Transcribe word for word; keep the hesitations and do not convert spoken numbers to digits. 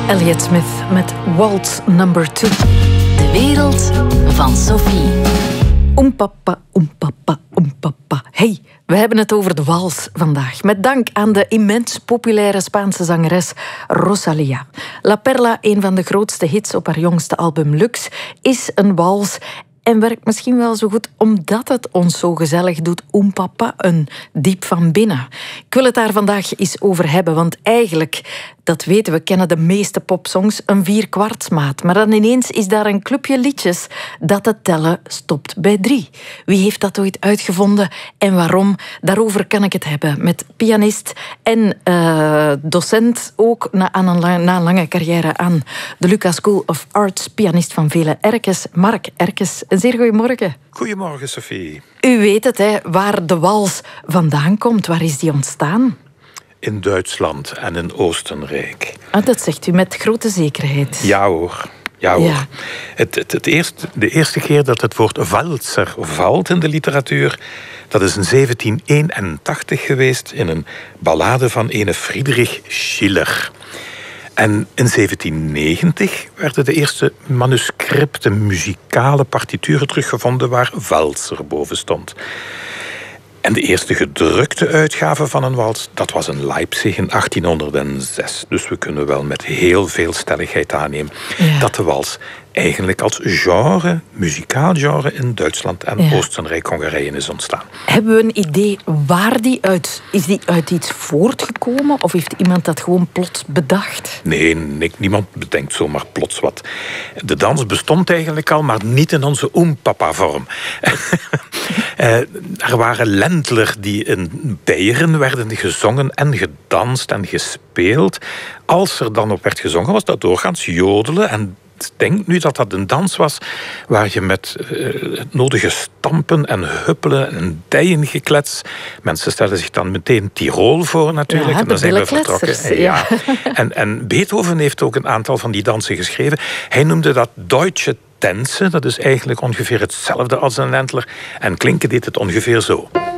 Elliott Smith met Waltz number two. De wereld van Sophie. Oempapa, oempapa, oempapa. Hey, we hebben het over de wals vandaag. Met dank aan de immens populaire Spaanse zangeres Rosalía. La Perla, een van de grootste hits op haar jongste album Lux, is een wals en werkt misschien wel zo goed omdat het ons zo gezellig doet. Oempapa, een diep van binnen. Ik wil het daar vandaag eens over hebben, want eigenlijk, dat weten we, kennen de meeste popsongs een vierkwartsmaat. Maar dan ineens is daar een clubje liedjes dat het tellen stopt bij drie. Wie heeft dat ooit uitgevonden en waarom? Daarover kan ik het hebben met pianist en uh, docent, ook na, aan een, lang, na een lange carrière aan de Lucas School of Arts, pianist van vele Erkes, Mark Erkes. Een zeer goedemorgen. Goedemorgen, Sophie. U weet het, hè, waar de wals vandaan komt. Waar is die ontstaan? In Duitsland en in Oostenrijk. Ah, dat zegt u met grote zekerheid. Ja hoor. Ja, hoor. Ja. Het, het, het eerste, de eerste keer dat het woord walzer valt in de literatuur, dat is in zeventien eenentachtig geweest in een ballade van ene Friedrich Schiller. En in zeventien negentig werden de eerste manuscripten, muzikale partituren teruggevonden waar walzer boven stond. En de eerste gedrukte uitgave van een wals, dat was in Leipzig in achttienhonderdzes. Dus we kunnen wel met heel veel stelligheid aannemen ja. dat de wals eigenlijk als genre, muzikaal genre in Duitsland en ja. Oostenrijk, Hongarije is ontstaan. Hebben we een idee waar die uit... Is die uit iets voortgekomen of heeft iemand dat gewoon plots bedacht? Nee, nee, niemand bedenkt zomaar plots wat. De dans bestond eigenlijk al, maar niet in onze oempapa-vorm. Er waren Ländler die in Beieren werden gezongen en gedanst en gespeeld. Als er dan op werd gezongen, was dat doorgaans jodelen. En denk nu dat dat een dans was waar je met uh, het nodige stampen en huppelen en dijen geklets. Mensen stellen zich dan meteen Tirol voor natuurlijk. Ja, en dan zijn we vertrokken. Ja. En, en Beethoven heeft ook een aantal van die dansen geschreven. Hij noemde dat Deutsche Tänze. Dat is eigenlijk ongeveer hetzelfde als een Ländler. En klinken deed het ongeveer zo.